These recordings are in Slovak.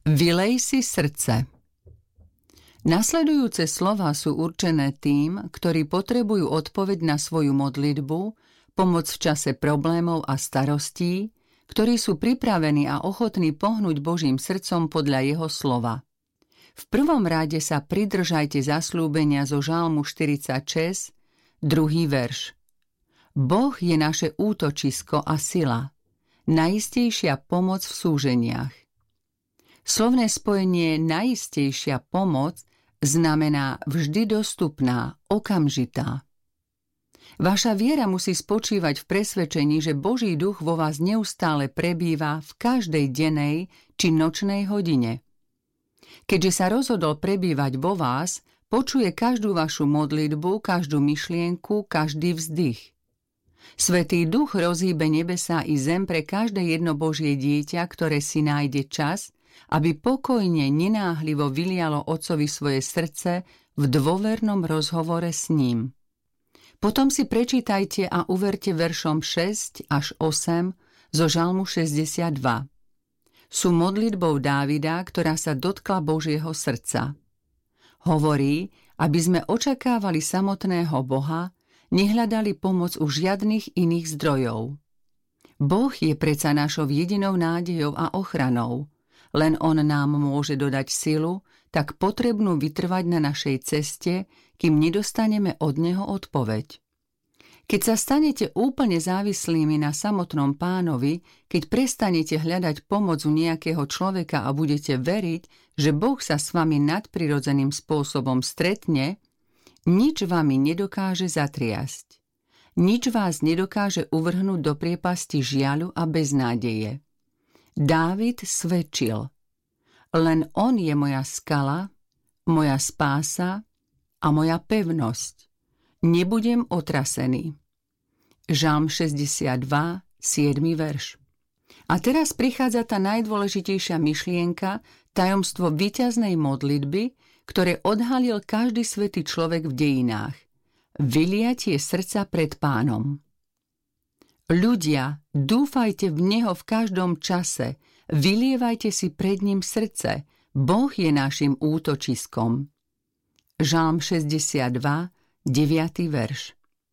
Vylej si srdce. Nasledujúce slová sú určené tým, ktorí potrebujú odpoveď na svoju modlitbu, pomoc v čase problémov a starostí, ktorí sú pripravení a ochotní pohnúť Božím srdcom podľa jeho slova. V prvom rade sa pridržajte zasľúbenia zo Žalmu 46, 2. verš. Boh je naše útočisko a sila, najistejšia pomoc v súženiach. Slovné spojenie najistejšia pomoc znamená vždy dostupná, okamžitá. Vaša viera musí spočívať v presvedčení, že Boží duch vo vás neustále prebýva v každej dennej či nočnej hodine. Keďže sa rozhodol prebývať vo vás, počuje každú vašu modlitbu, každú myšlienku, každý vzdych. Svätý duch rozhýbe nebesá i zem pre každé jedno Božie dieťa, ktoré si nájde čas, aby pokojne, nenáhlivo vylialo Otcovi svoje srdce v dôvernom rozhovore s ním. Potom si prečítajte a uverte veršom 6 až 8 zo Žalmu 62. Sú modlitbou Dávida, ktorá sa dotkla Božieho srdca. Hovorí, aby sme očakávali samotného Boha, nehľadali pomoc u žiadnych iných zdrojov. Boh je predsa našou jedinou nádejou a ochranou. Len on nám môže dodať silu, tak potrebnú vytrvať na našej ceste, kým nedostaneme od neho odpoveď. Keď sa stanete úplne závislými na samotnom Pánovi, keď prestanete hľadať pomoc u nejakého človeka a budete veriť, že Boh sa s vami nadprirodzeným spôsobom stretne, nič vami nedokáže zatriasť. Nič vás nedokáže uvrhnúť do priepasti žiaľu a beznádeje. Dávid svedčil: len on je moja skala, moja spása a moja pevnosť. Nebudem otrasený. Žalm 62, 7. verš. A teraz prichádza tá najdôležitejšia myšlienka, tajomstvo víťaznej modlitby, ktoré odhalil každý svätý človek v dejinách. Vyliatie srdca pred Pánom. Ľudia, dúfajte v Neho v každom čase, vylievajte si pred ním srdce, Boh je našim útočiskom. Žalm 62, 9. verš.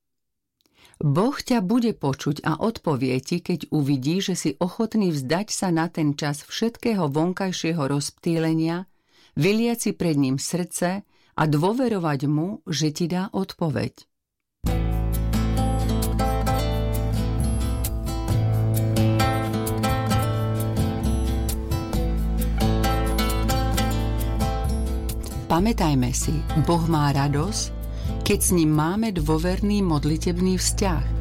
Boh ťa bude počuť a odpovie ti, keď uvidí, že si ochotný vzdať sa na ten čas všetkého vonkajšieho rozptýlenia, vyliať si pred ním srdce a dôverovať mu, že ti dá odpoveď. Pamätajme si, Boh má radosť, keď s ním máme dôverný modlitebný vzťah.